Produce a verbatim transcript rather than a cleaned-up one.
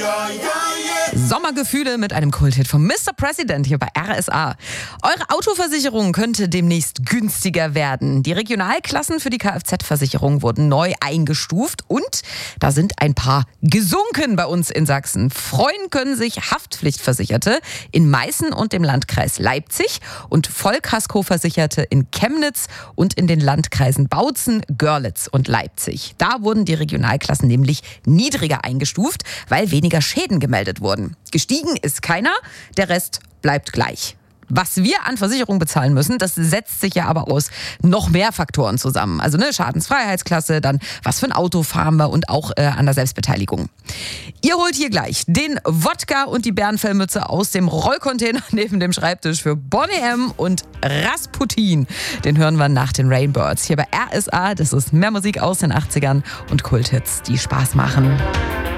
Sommergefühle mit einem Kulthit von Mister President hier bei R S A. Eure Autoversicherung könnte demnächst günstiger werden. Die Regionalklassen für die Kfz-Versicherung wurden neu eingestuft und da sind ein paar gesunken bei uns in Sachsen. Freuen können sich Haftpflichtversicherte in Meißen und dem Landkreis Leipzig und Vollkaskoversicherte in Chemnitz und in den Landkreisen Bautzen, Görlitz und Leipzig. Da wurden die Regionalklassen nämlich niedriger eingestuft, weil weniger Schäden gemeldet wurden. Gestiegen ist keiner, der Rest bleibt gleich. Was wir an Versicherung bezahlen müssen, das setzt sich ja aber aus noch mehr Faktoren zusammen. Also ne, Schadensfreiheitsklasse, dann was für ein Auto fahren wir und auch äh, an der Selbstbeteiligung. Ihr holt hier gleich den Wodka und die Bärenfellmütze aus dem Rollcontainer neben dem Schreibtisch für Boney M. und Rasputin. Den hören wir nach den Rainbirds hier bei R S A. Das ist mehr Musik aus den achtzigern und Kulthits, die Spaß machen.